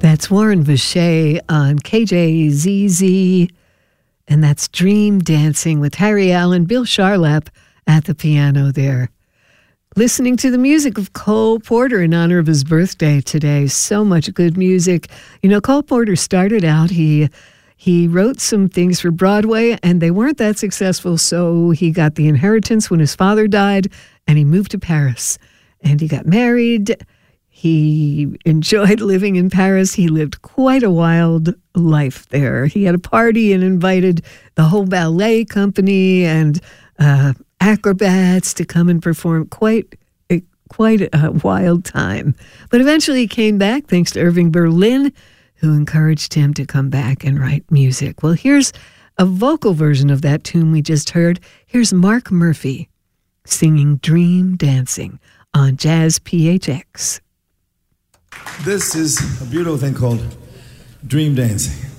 That's Warren Vacher on KJZZ, and that's Dream Dancing with Harry Allen, Bill Charlap at the piano there. Listening to the music of Cole Porter in honor of his birthday today. So much good music. You know, Cole Porter started out, he wrote some things for Broadway, and they weren't that successful, so he got the inheritance when his father died, and he moved to Paris. And he got married. He enjoyed living in Paris. He lived quite a wild life there. He had a party and invited the whole ballet company and acrobats to come and perform. Quite a wild time. But eventually he came back thanks to Irving Berlin, who encouraged him to come back and write music. Well, here's a vocal version of that tune we just heard. Here's Mark Murphy singing Dream Dancing on Jazz PHX. This is a beautiful thing called Dream Dancing.